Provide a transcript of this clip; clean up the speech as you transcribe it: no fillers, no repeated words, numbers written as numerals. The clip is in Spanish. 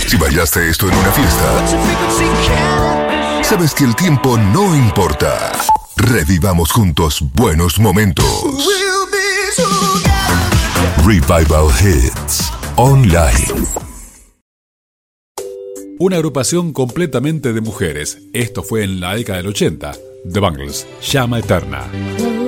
Si bailaste esto en una fiesta, sabes que el tiempo no importa. Revivamos juntos buenos momentos. Revival Hits Online. Una agrupación completamente de mujeres. Esto fue en la década del 80. The Bangles, Llama Eterna.